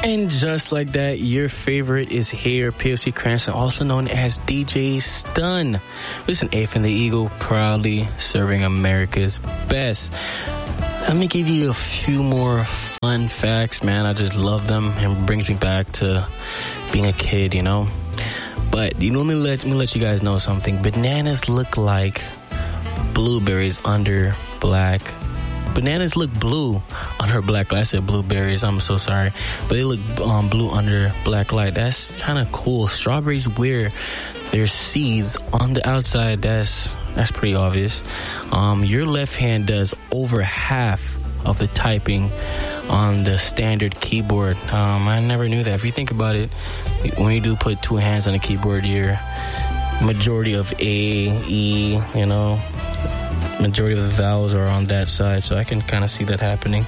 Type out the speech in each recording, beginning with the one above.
And just like that, your favorite is here, POC Cranston, also known as DJ Stun. Listen, Eighth and the Eagle, proudly serving America's best. Let me give you a few more fun facts, man. I just love them and brings me back to being a kid, you know. But let me let you guys know something. Bananas look like blueberries under black. Bananas look blue under black light. I said blueberries. I'm so sorry. But they look blue under black light. That's kind of cool. Strawberries wear their seeds on the outside. That's pretty obvious. Your left hand does over half of the typing on the standard keyboard. I never knew that. If you think about it, when you do put two hands on the keyboard, your majority of A, E, you know, majority of the vowels are on that side, so I can kind of see that happening.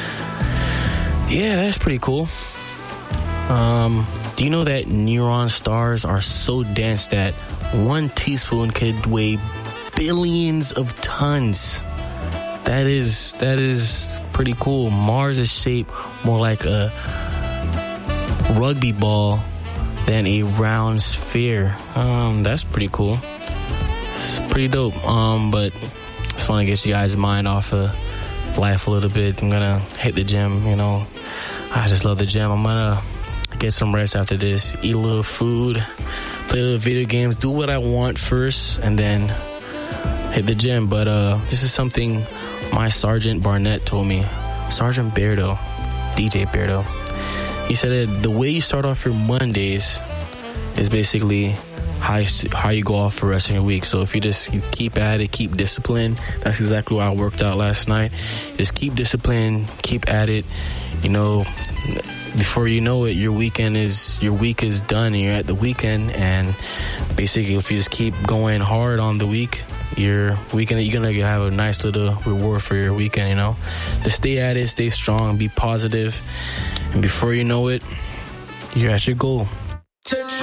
Yeah, that's pretty cool. Do you know that neutron stars are so dense that 1 teaspoon could weigh billions of tons? That is pretty cool. Mars is shaped more like a rugby ball than a round sphere. That's pretty cool. It's pretty dope. But just want to get you guys' mind off of life a little bit. I'm gonna hit the gym, you know. I just love the gym. I'm gonna get some rest after this, eat a little food, play a little video games, do what I want first, and then hit the gym. But this is something my Sergeant Barnett told me. Sergeant Beardo, DJ Beardo. He said that the way you start off your Mondays is basically how you go off for the rest of your week. So if you just keep at it, keep disciplined. That's exactly why I worked out last night. Just keep disciplined, keep at it. You know, before you know it, your week is done and you're at the weekend. And basically, if you just keep going hard on the week, your weekend, you're gonna have a nice little reward for your weekend, you know. Just stay at it, stay strong, be positive, and before you know it, you're at your goal.